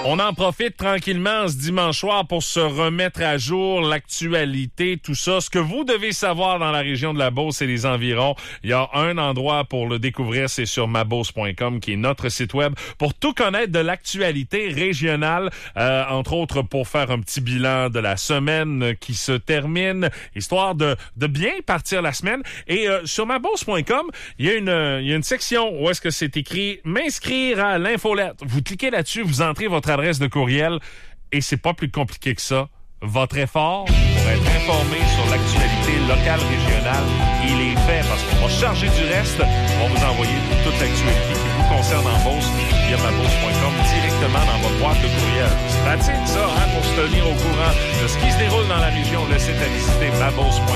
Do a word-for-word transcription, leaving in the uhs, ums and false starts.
On en profite tranquillement ce dimanche soir pour se remettre à jour l'actualité, tout ça. Ce que vous devez savoir dans la région de la Beauce et les environs, il y a un endroit pour le découvrir, c'est sur ma beauce point com, qui est notre site web, pour tout connaître de l'actualité régionale, euh, entre autres pour faire un petit bilan de la semaine qui se termine, histoire de, de bien partir la semaine. Et euh, sur ma beauce point com, il y a une, il y a une section où est-ce que c'est écrit « M'inscrire à l'infolettre ». Vous cliquez là-dessus, vous entrez votre adresse de courriel et c'est pas plus compliqué que ça. Votre effort pour être informé sur l'actualité locale, régionale, il est fait parce qu'on va charger du reste. On va vous envoyer toute l'actualité qui vous concerne en Beauce via ma beauce point com directement dans votre boîte de courriel. C'est pratique ça, hein, pour se tenir au courant de ce qui se déroule dans la région. Le site à visiter ma beauce point com.